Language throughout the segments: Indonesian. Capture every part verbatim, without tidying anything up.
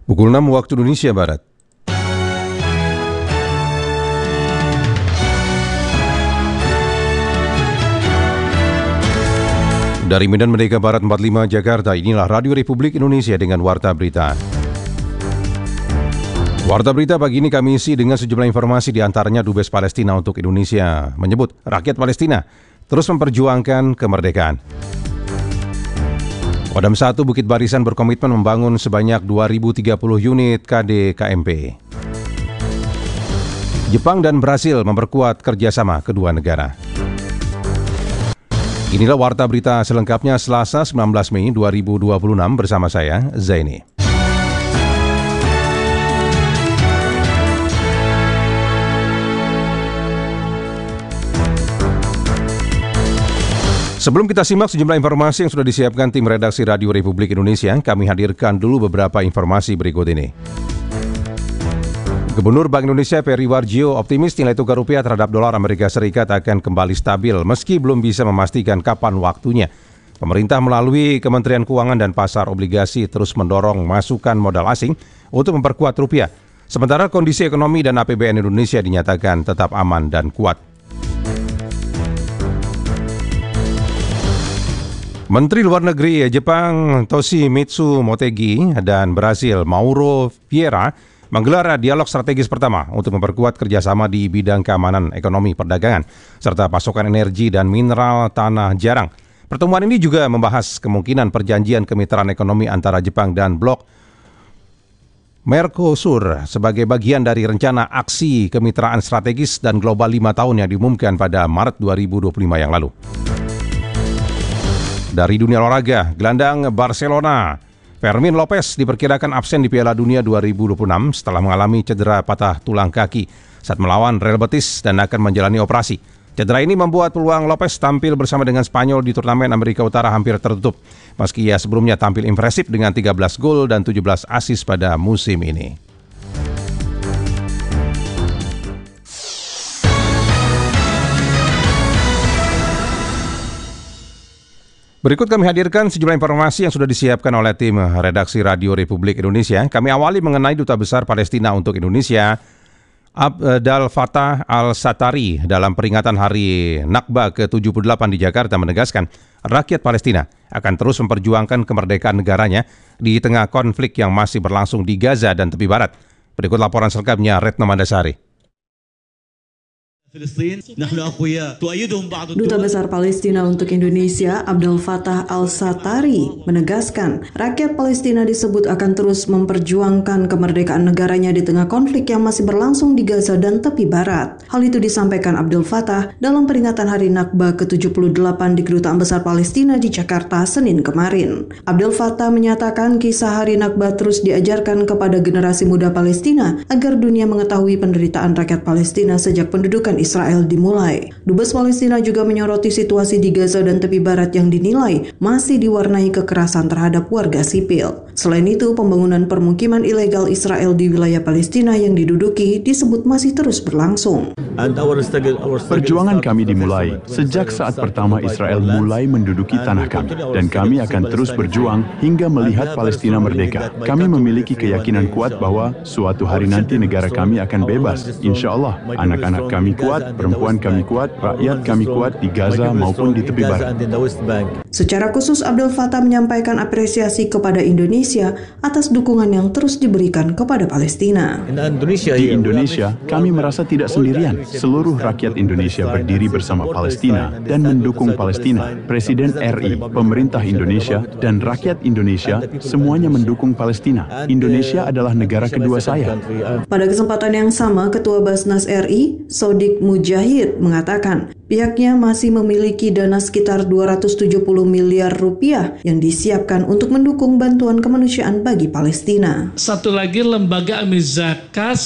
Pukul enam waktu Indonesia Barat. Dari Medan Merdeka Barat empat puluh lima Jakarta, inilah Radio Republik Indonesia dengan Warta Berita. Warta Berita pagi ini kami isi dengan sejumlah informasi, di antaranya Dubes Palestina untuk Indonesia menyebut rakyat Palestina terus memperjuangkan kemerdekaan. Kodam satu Bukit Barisan berkomitmen membangun sebanyak dua ribu tiga puluh unit K D K M P. Jepang dan Brasil memperkuat kerjasama kedua negara. Inilah Warta Berita selengkapnya Selasa sembilan belas Mei dua ribu dua puluh enam bersama saya, Zaini. Sebelum kita simak sejumlah informasi yang sudah disiapkan tim redaksi Radio Republik Indonesia, kami hadirkan dulu beberapa informasi berikut ini. Gubernur Bank Indonesia Peri Warjio optimis nilai tukar rupiah terhadap dolar Amerika Serikat akan kembali stabil meski belum bisa memastikan kapan waktunya. Pemerintah melalui Kementerian Keuangan dan Pasar Obligasi terus mendorong masukan modal asing untuk memperkuat rupiah. Sementara kondisi ekonomi dan A P B N Indonesia dinyatakan tetap aman dan kuat. Menteri Luar Negeri Jepang Toshimitsu Motegi dan Brasil Mauro Vieira menggelar dialog strategis pertama untuk memperkuat kerjasama di bidang keamanan ekonomi perdagangan serta pasokan energi dan mineral tanah jarang. Pertemuan ini juga membahas kemungkinan perjanjian kemitraan ekonomi antara Jepang dan blok Mercosur sebagai bagian dari rencana aksi kemitraan strategis dan global lima tahun yang diumumkan pada Maret dua ribu dua puluh lima yang lalu. Dari dunia olahraga, gelandang Barcelona Fermin Lopez diperkirakan absen di Piala Dunia dua ribu dua puluh enam setelah mengalami cedera patah tulang kaki saat melawan Real Betis dan akan menjalani operasi. Cedera ini membuat peluang Lopez tampil bersama dengan Spanyol di turnamen Amerika Utara hampir tertutup, meski ia sebelumnya tampil impresif dengan tiga belas gol dan tujuh belas assist pada musim ini. Berikut kami hadirkan sejumlah informasi yang sudah disiapkan oleh tim redaksi Radio Republik Indonesia. Kami awali mengenai Duta Besar Palestina untuk Indonesia, Abdel Fattah Al-Satari, dalam peringatan Hari Nakba ke tujuh puluh delapan di Jakarta menegaskan rakyat Palestina akan terus memperjuangkan kemerdekaan negaranya di tengah konflik yang masih berlangsung di Gaza dan tepi barat. Berikut laporan selengkapnya Retno Mandasari. Duta Besar Palestina untuk Indonesia, Abdel Fattah Al-Satari, menegaskan rakyat Palestina disebut akan terus memperjuangkan kemerdekaan negaranya di tengah konflik yang masih berlangsung di Gaza dan tepi barat. Hal itu disampaikan Abdel Fattah dalam peringatan Hari Nakba ke tujuh puluh delapan di Kedutaan Besar Palestina di Jakarta, Senin kemarin. Abdel Fattah menyatakan kisah Hari Nakba terus diajarkan kepada generasi muda Palestina agar dunia mengetahui penderitaan rakyat Palestina sejak pendudukan Israel dimulai. Dubes Palestina juga menyoroti situasi di Gaza dan tepi barat yang dinilai masih diwarnai kekerasan terhadap warga sipil. Selain itu, pembangunan permukiman ilegal Israel di wilayah Palestina yang diduduki disebut masih terus berlangsung. Perjuangan kami dimulai sejak saat pertama Israel mulai menduduki tanah kami, dan kami akan terus berjuang hingga melihat Palestina merdeka. Kami memiliki keyakinan kuat bahwa suatu hari nanti negara kami akan bebas. Insya Allah, anak-anak kami kuat, perempuan kami kuat, rakyat kami kuat di Gaza maupun di tepi barat. Secara khusus, Abdel Fattah menyampaikan apresiasi kepada Indonesia atas dukungan yang terus diberikan kepada Palestina. Di Indonesia, kami merasa tidak sendirian. Seluruh rakyat Indonesia berdiri bersama Palestina dan mendukung Palestina. Presiden R I, pemerintah Indonesia, dan rakyat Indonesia semuanya mendukung Palestina. Indonesia adalah negara kedua saya. Pada kesempatan yang sama, Ketua Basnas R I, Sodik Mujahid, mengatakan pihaknya masih memiliki dana sekitar dua ratus tujuh puluh miliar rupiah yang disiapkan untuk mendukung bantuan kemanusiaan bagi Palestina. Satu lagi, Lembaga Amil Zakat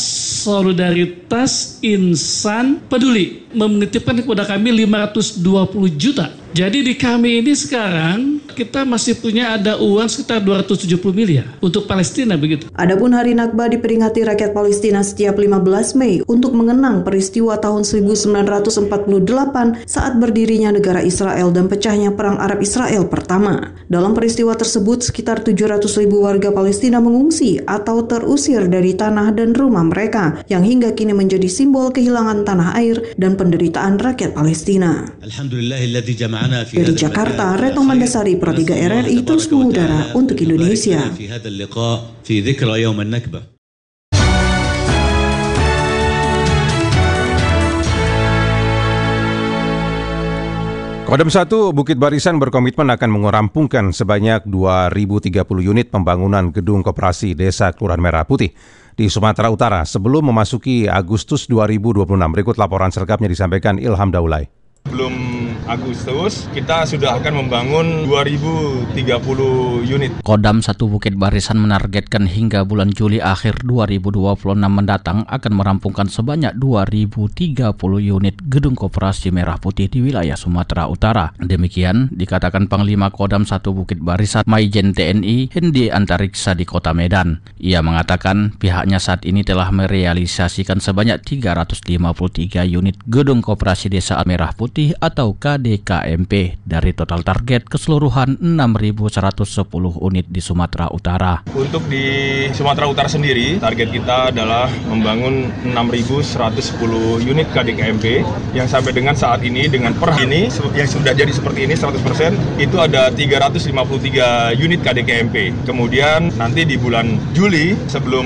Solidaritas Insan Peduli menitipkan kepada kami lima ratus dua puluh juta. Jadi di kami ini sekarang kita masih punya ada uang sekitar dua ratus tujuh puluh miliar untuk Palestina begitu. Adapun Hari Nakba diperingati rakyat Palestina setiap lima belas Mei untuk mengenang peristiwa tahun seribu sembilan ratus empat puluh delapan delapan saat berdirinya negara Israel dan pecahnya Perang Arab-Israel pertama. Dalam peristiwa tersebut, sekitar tujuh ratus ribu warga Palestina mengungsi atau terusir dari tanah dan rumah mereka, yang hingga kini menjadi simbol kehilangan tanah air dan penderitaan rakyat Palestina. Dari Jakarta, Retno Mandasari, Pro tiga R R I, terus mengudara untuk Indonesia. Kodam satu Bukit Barisan berkomitmen akan merampungkan sebanyak dua ribu tiga puluh unit pembangunan gedung koperasi Desa Kelurahan Merah Putih di Sumatera Utara sebelum memasuki Agustus dua ribu dua puluh enam. Berikut laporan selengkapnya disampaikan Ilham Daulay. Belum Agustus, kita sudah akan membangun dua ribu tiga puluh unit. Kodam satu Bukit Barisan menargetkan hingga bulan Juli akhir dua ribu dua puluh enam mendatang akan merampungkan sebanyak dua ribu tiga puluh unit gedung koperasi Merah Putih di wilayah Sumatera Utara. Demikian dikatakan Panglima Kodam satu Bukit Barisan Maijen T N I Hendi Antariksa di Kota Medan. Ia mengatakan pihaknya saat ini telah merealisasikan sebanyak tiga ratus lima puluh tiga unit gedung koperasi Desa Merah Putih atau K D K M P dari total target keseluruhan enam ribu seratus sepuluh unit di Sumatera Utara. Untuk di Sumatera Utara sendiri, target kita adalah membangun enam ribu seratus sepuluh unit K D K M P yang sampai dengan saat ini dengan per hari ini yang sudah jadi seperti ini seratus persen itu ada tiga ratus lima puluh tiga unit K D K M P. Kemudian nanti di bulan Juli sebelum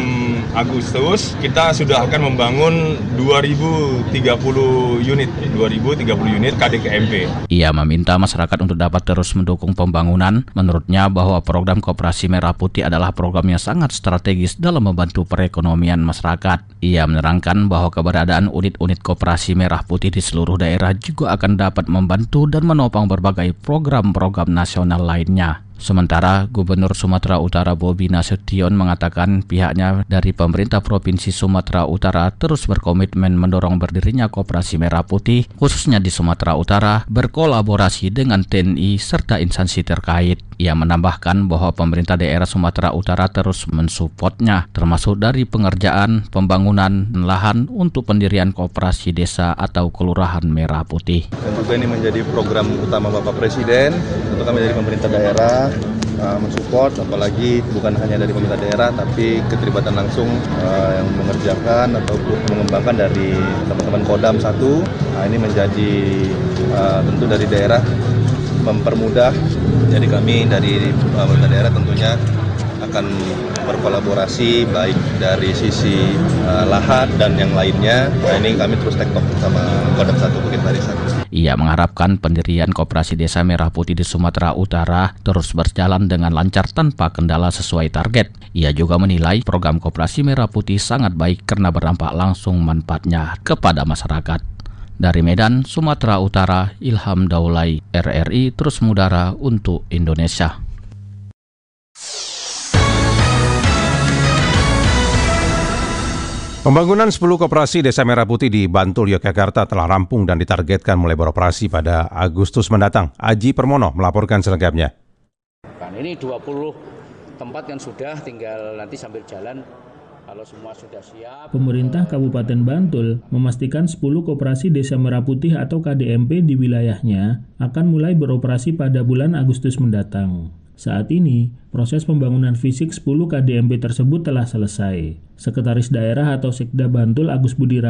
Agustus kita sudah akan membangun dua ribu tiga puluh unit dua ribu tiga puluh unit K D K M P. Ia meminta masyarakat untuk dapat terus mendukung pembangunan. Menurutnya bahwa program Koperasi Merah Putih adalah program yang sangat strategis dalam membantu perekonomian masyarakat. Ia menerangkan bahwa keberadaan unit-unit Koperasi Merah Putih di seluruh daerah juga akan dapat membantu dan menopang berbagai program-program nasional lainnya. Sementara Gubernur Sumatera Utara Bobi Nasution mengatakan pihaknya dari pemerintah Provinsi Sumatera Utara terus berkomitmen mendorong berdirinya Koperasi Merah Putih, khususnya di Sumatera Utara, berkolaborasi dengan T N I serta instansi terkait. Ia menambahkan bahwa pemerintah daerah Sumatera Utara terus mensupportnya, termasuk dari pengerjaan pembangunan lahan untuk pendirian koperasi desa atau Kelurahan Merah Putih. Dan juga ini menjadi program utama Bapak Presiden, untuk kami dari pemerintah daerah uh, mensupport, apalagi bukan hanya dari pemerintah daerah, tapi keterlibatan langsung uh, yang mengerjakan atau mengembangkan dari teman-teman Kodam satu. Nah, ini menjadi uh, tentu dari daerah mempermudah. Jadi kami dari pemerintah daerah tentunya akan berkolaborasi baik dari sisi uh, lahan dan yang lainnya. Nah, ini kami terus tektok sama Kodam satu Bukit Barisan. Ia mengharapkan pendirian Koperasi Desa Merah Putih di Sumatera Utara terus berjalan dengan lancar tanpa kendala sesuai target. Ia juga menilai program Koperasi Merah Putih sangat baik karena berdampak langsung manfaatnya kepada masyarakat. Dari Medan, Sumatera Utara, Ilham Daulay, R R I terus mengudara untuk Indonesia. Pembangunan sepuluh koperasi Desa Merah Putih di Bantul, Yogyakarta telah rampung dan ditargetkan mulai beroperasi pada Agustus mendatang. Aji Permono melaporkan selengkapnya. Ini dua puluh tempat yang sudah, tinggal nanti sambil jalan. Kalau semua sudah siap. Pemerintah Kabupaten Bantul memastikan sepuluh koperasi Desa Merah Putih atau K D M P di wilayahnya akan mulai beroperasi pada bulan Agustus mendatang. Saat ini, proses pembangunan fisik sepuluh K D M P tersebut telah selesai. Sekretaris Daerah atau Sekda Bantul Agus Budi